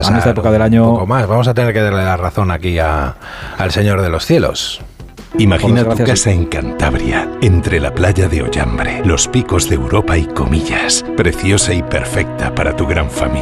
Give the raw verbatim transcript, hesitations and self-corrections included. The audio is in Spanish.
En esta época del año... Un poco más, vamos a tener que darle la razón aquí a, al Señor de los Cielos. Imagina tu casa en Cantabria, entre la playa de Ollambre, los picos de Europa y Comillas, preciosa y perfecta para tu gran familia.